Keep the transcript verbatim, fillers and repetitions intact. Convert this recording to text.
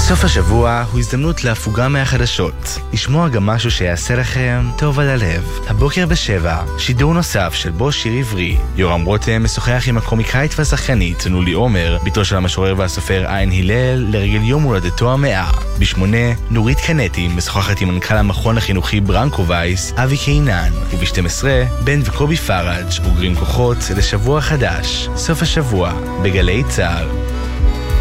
סוף השבוע הוא הזדמנות להפוגה מהחדשות. לשמוע גם משהו שיעשה לכם טוב על הלב. הבוקר בשבע, שידור נוסף של בו שיר עברי. יורם רותם משוחח עם הקומיקאית והשחקנית נולי עומר, ביתו של המשורר והסופר עין הלל, לרגל יום הולדתו המאה. בשמונה, נורית קנטי משוחחת עם מנכ"ל המכון החינוכי ברנקו וייס, אבי קינן. וב-שתים עשרה, בן וקובי פראג' אוגרים כוחות לשבוע חדש. סוף השבוע, בגלי צה"ל.